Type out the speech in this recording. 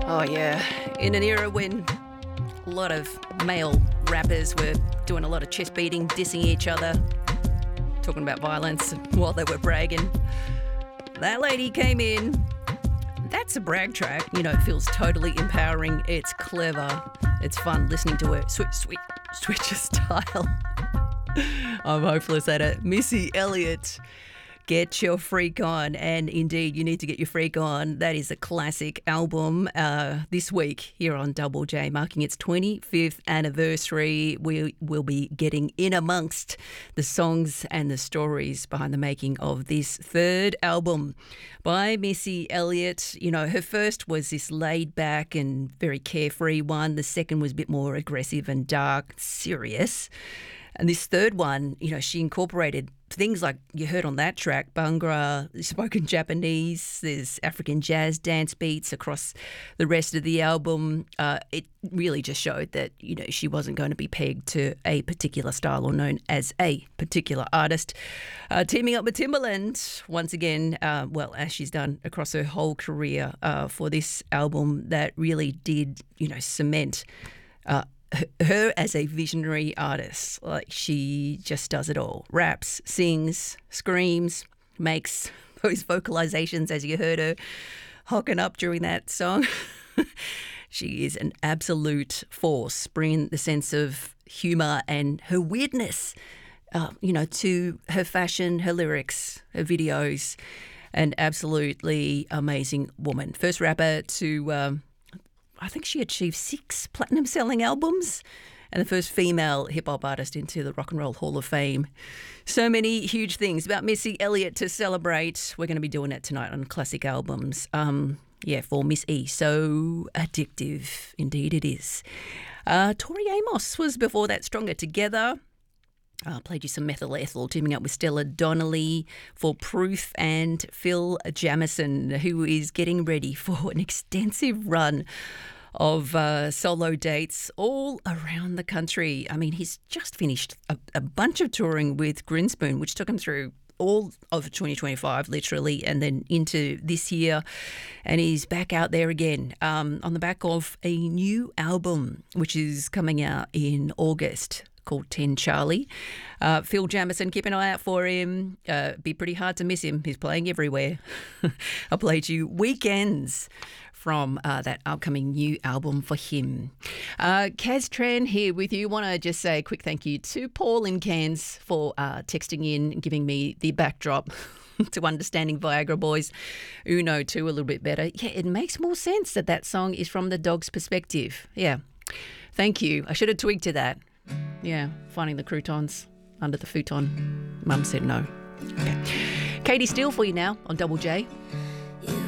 Oh, yeah. In an era when a lot of male rappers were doing a lot of chest beating, dissing each other, talking about violence while they were bragging, that lady came in. That's a brag track. You know, it feels totally empowering. It's clever. It's fun listening to her switch of style. I'm hopeless at it. Missy Elliott. Get your freak on, and indeed you need to get your freak on. That is a classic album this week here on Double J, marking its 25th anniversary. We will be getting in amongst the songs and the stories behind the making of this third album by Missy Elliott. You know, her first was this laid back and very carefree one. The second was a bit more aggressive and dark, serious. And this third one, you know, she incorporated things like you heard on that track, Bhangra, spoken Japanese, there's African jazz dance beats across the rest of the album. It really just showed that, you know, she wasn't going to be pegged to a particular style or known as a particular artist. Teaming up with Timbaland once again, as she's done across her whole career for this album that really did, you know, cement her as a visionary artist. Like, she just does it all. Raps, sings, screams, makes those vocalizations as you heard her hocking up during that song. She is an absolute force, bringing the sense of humour and her weirdness, to her fashion, her lyrics, her videos. An absolutely amazing woman. First rapper to... I think she achieved 6 platinum-selling albums, and the first female hip-hop artist into the Rock and Roll Hall of Fame. So many huge things about Missy Elliott to celebrate. We're going to be doing it tonight on classic albums. For Miss E. So addictive. Indeed it is. Tori Amos was before that, Stronger Together. Played you some Methyl Ethel, teaming up with Stella Donnelly for Proof, and Phil Jamieson, who is getting ready for an extensive run of solo dates all around the country. I mean, he's just finished a bunch of touring with Grinspoon, which took him through all of 2025, literally, and then into this year. And he's back out there again on the back of a new album, which is coming out in August, called 10 Charlie. Phil Jamieson, keep an eye out for him. Be pretty hard to miss him. He's playing everywhere. I played you Weekends from that upcoming new album for him. Kaz Tran here with you. Want to just say a quick thank you to Paul in Cairns for texting in and giving me the backdrop to understanding Viagra Boys. Uno too, a little bit better. Yeah, it makes more sense that song is from the dog's perspective. Yeah. Thank you. I should have tweaked to that. Yeah, finding the croutons under the futon. Mum said no. Okay. Katie Steele for you now on Double J.